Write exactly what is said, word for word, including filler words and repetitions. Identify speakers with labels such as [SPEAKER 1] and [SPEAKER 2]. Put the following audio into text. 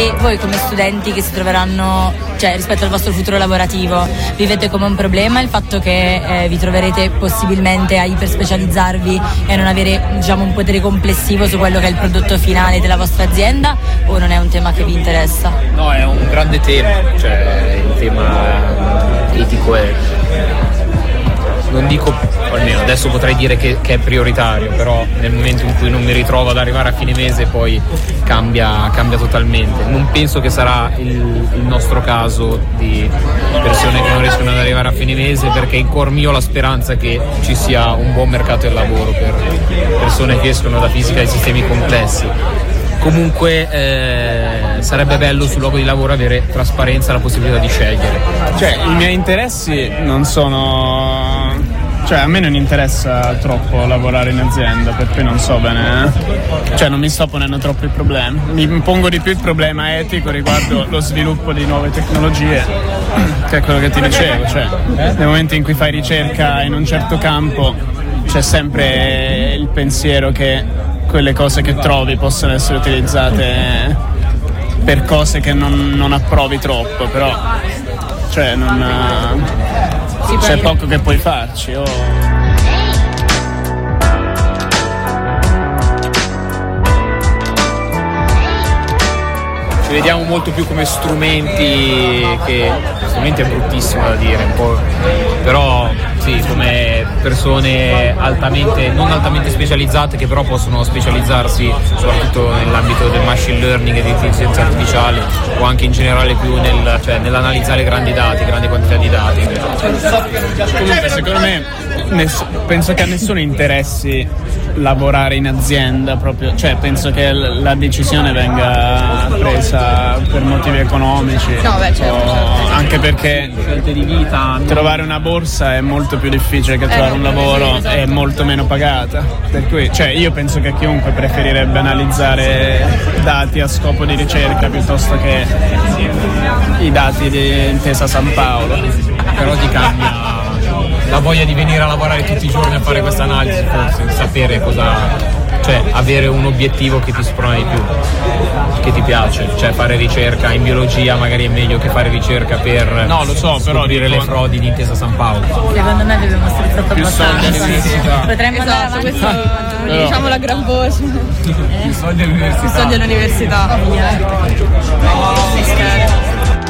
[SPEAKER 1] E voi come studenti che si troveranno, cioè rispetto al vostro futuro lavorativo, vivete come un problema il fatto che eh, vi troverete possibilmente a iperspecializzarvi e a non avere, diciamo, un potere complessivo su quello che è il prodotto finale della vostra azienda, o non è un tema che vi interessa?
[SPEAKER 2] No, è un grande tema, cioè il tema etico è, non dico, almeno adesso potrei dire che, che è prioritario, però nel momento in cui non mi ritrovo ad arrivare a fine mese poi cambia, cambia totalmente. Non penso che sarà il, il nostro caso di persone che non riescono ad arrivare a fine mese, perché in cuor mio ho la speranza che ci sia un buon mercato del lavoro per persone che escono da fisica e sistemi complessi. Comunque eh, sarebbe bello sul luogo di lavoro avere trasparenza e la possibilità di scegliere.
[SPEAKER 3] Cioè, i miei interessi non sono... Cioè, a me non interessa troppo lavorare in azienda, per cui non so bene, eh? Cioè non mi sto ponendo troppi problemi. Mi pongo di più il problema etico riguardo lo sviluppo di nuove tecnologie, che è quello che ti dicevo. Cioè, nel momento in cui fai ricerca in un certo campo c'è sempre il pensiero che quelle cose che trovi possono essere utilizzate per cose che non, non approvi troppo, però cioè non sì, c'è poco che puoi farci. Oh.
[SPEAKER 2] Ci vediamo molto più come strumenti, che strumenti è bruttissimo da dire un po', però sì, come persone altamente, non altamente specializzate, che però possono specializzarsi soprattutto nell'ambito del machine learning e dell'intelligenza artificiale, o anche in generale più nel, cioè, nell'analizzare grandi dati, grandi quantità di dati.
[SPEAKER 3] Comunque secondo me ness- penso che a nessuno interessi lavorare in azienda proprio, cioè penso che l- la decisione venga presa per motivi economici.
[SPEAKER 4] No, beh, certo,
[SPEAKER 3] o
[SPEAKER 4] certo.
[SPEAKER 3] Anche perché
[SPEAKER 2] Scelte di vita,
[SPEAKER 3] trovare una borsa è molto più difficile che trovare
[SPEAKER 4] Eh,
[SPEAKER 3] un lavoro,
[SPEAKER 4] esatto.
[SPEAKER 3] è molto meno pagata, per cui cioè io penso che chiunque preferirebbe analizzare dati a scopo di ricerca piuttosto che i dati di Intesa San Paolo.
[SPEAKER 2] però ti cambia la voglia di venire a lavorare tutti i giorni a fare questa analisi, forse sapere cosa, cioè avere un obiettivo che ti sprona di più, che ti piace, cioè fare ricerca in biologia magari è meglio che fare ricerca per
[SPEAKER 3] No, lo so, però
[SPEAKER 2] scoprire
[SPEAKER 3] dico-
[SPEAKER 2] le frodi di Intesa San Paolo.
[SPEAKER 1] Secondo me dobbiamo essere troppo
[SPEAKER 3] Più soldi
[SPEAKER 1] abbastanza.
[SPEAKER 3] all'università.
[SPEAKER 1] Potremmo andare
[SPEAKER 4] Esatto,
[SPEAKER 1] avanti.
[SPEAKER 4] questo
[SPEAKER 3] Però-
[SPEAKER 4] diciamo la gran voce.
[SPEAKER 2] I soldi all'università.
[SPEAKER 4] I soldi all'università.
[SPEAKER 1] Miliardi.
[SPEAKER 4] Mi scherzo.